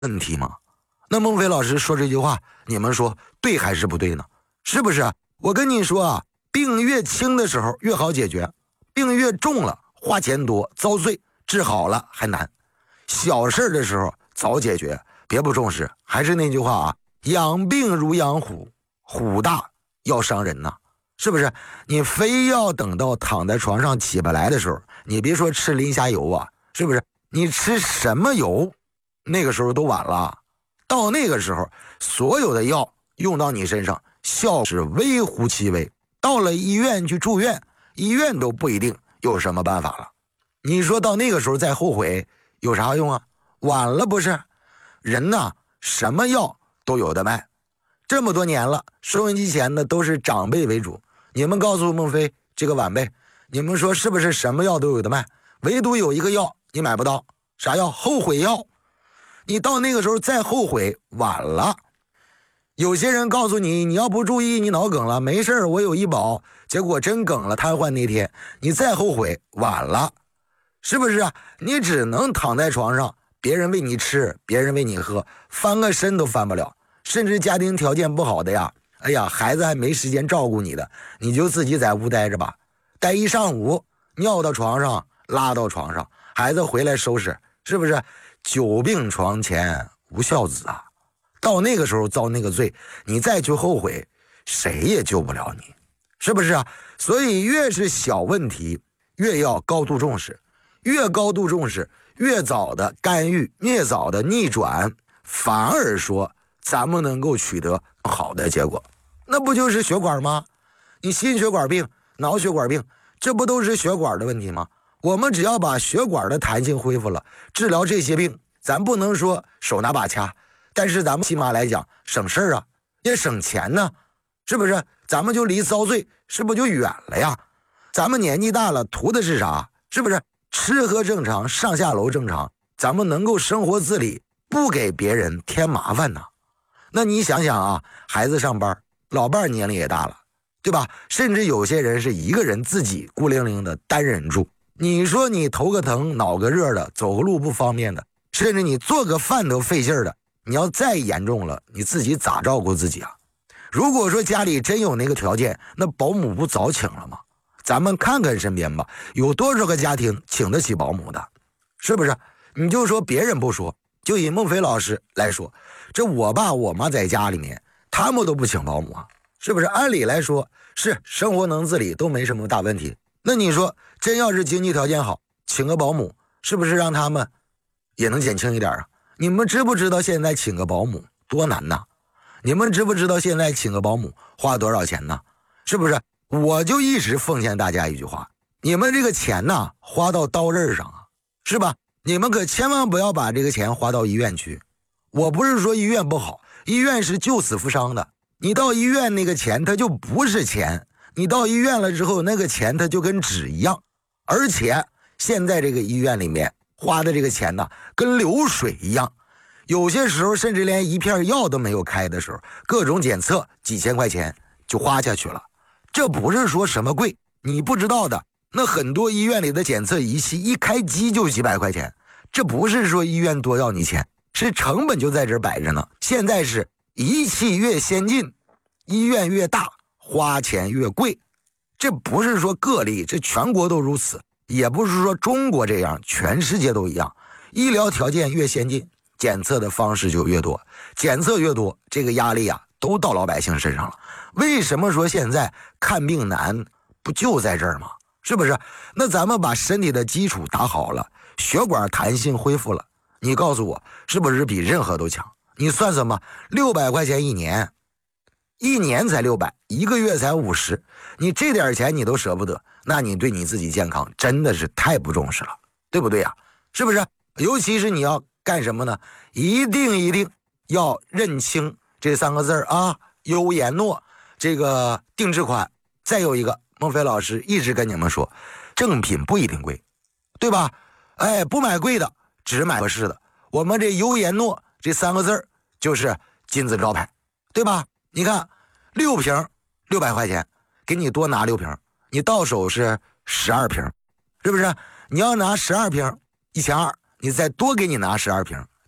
问题吗？那孟非老师说这句话，你们说对还是不对呢？是不是？我跟你说啊，病越轻的时候越好解决，病越重了花钱多遭罪，治好了还难。小事的时候早解决，别不重视。还是那句话啊，养病如养虎，虎大要伤人呐，是不是？你非要等到躺在床上起不来的时候，你别说吃磷虾油啊，是不是？你吃什么油，那个时候都晚了。到那个时候，所有的药用到你身上，效是微乎其微。到了医院去住院，医院都不一定有什么办法了。你说到那个时候再后悔有啥用啊？晚了不是？人呐，什么药都有的卖。这么多年了，收音机前的都是长辈为主。你们告诉孟非这个晚辈，你们说是不是什么药都有的卖？唯独有一个药你买不到，啥药？后悔药。你到那个时候再后悔晚了。有些人告诉你，你要不注意你脑梗了，没事我有医保，结果真梗了瘫痪那天，你再后悔晚了，是不是啊？你只能躺在床上，别人喂你吃，别人喂你喝，翻个身都翻不了。甚至家庭条件不好的呀，哎呀，孩子还没时间照顾你的，你就自己在屋待着吧，待一上午，尿到床上拉到床上，孩子回来收拾，是不是？久病床前无孝子啊！到那个时候遭那个罪，你再去后悔，谁也救不了你，是不是啊？所以越是小问题，越要高度重视，越高度重视，越早的干预，越早的逆转，反而说咱们能够取得好的结果。那不就是血管吗？你心血管病、脑血管病，这不都是血管的问题吗？我们只要把血管的弹性恢复了，治疗这些病，咱不能说手拿把掐，但是咱们起码来讲省事儿啊，也省钱呢，是不是？咱们就离遭罪是不是就远了呀？咱们年纪大了图的是啥？是不是吃喝正常，上下楼正常，咱们能够生活自理，不给别人添麻烦呢？那你想想啊，孩子上班，老伴儿年龄也大了，对吧？甚至有些人是一个人自己孤零零的单人住，你说你头个疼脑个热的，走个路不方便的，甚至你做个饭都费劲的，你要再严重了，你自己咋照顾自己啊？如果说家里真有那个条件，那保姆不早请了吗？咱们看看身边吧，有多少个家庭请得起保姆的，是不是？你就说别人不说，就以孟非老师来说，这我爸我妈在家里面，他们都不请保姆啊，是不是？按理来说是生活能自理，都没什么大问题。那你说真要是经济条件好，请个保姆，是不是让他们也能减轻一点啊？你们知不知道现在请个保姆多难呐？你们知不知道现在请个保姆花多少钱呢？是不是？我就一直奉劝大家一句话，你们这个钱呐，花到刀刃上啊，是吧？你们可千万不要把这个钱花到医院去。我不是说医院不好，医院是救死扶伤的，你到医院那个钱它就不是钱，你到医院了之后，那个钱它就跟纸一样，而且现在这个医院里面花的这个钱呢，跟流水一样，有些时候甚至连一片药都没有开的时候，各种检测几千块钱就花下去了。这不是说什么贵，你不知道的，那很多医院里的检测仪器一开机就几百块钱，这不是说医院多要你钱，是成本就在这摆着呢。现在是仪器越先进，医院越大，花钱越贵，这不是说个例，这全国都如此，也不是说中国这样，全世界都一样。医疗条件越先进，检测的方式就越多，检测越多，这个压力啊都到老百姓身上了。为什么说现在看病难，不就在这儿吗？是不是？那咱们把身体的基础打好了，血管弹性恢复了，你告诉我是不是比任何都强？你算什么？600块钱一年，一年才600，一个月才50，你这点钱你都舍不得，那你对你自己健康真的是太不重视了，对不对呀？是不是？尤其是你要干什么呢？一定要认清这3个字啊，优颜诺这个定制款。再有一个，孟非老师一直跟你们说，正品不一定贵，对吧？哎，不买贵的，只买合适的。我们这优颜诺这3个字就是金字招牌，对吧？你看6瓶600块钱，给你多拿6瓶，你到手是12瓶，是不是？你要拿12瓶1200，你再多给你拿12瓶，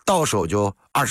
到手就20